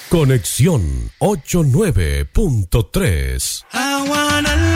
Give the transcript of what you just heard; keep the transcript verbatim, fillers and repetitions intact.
Conexión ochenta y nueve punto tres. I wanna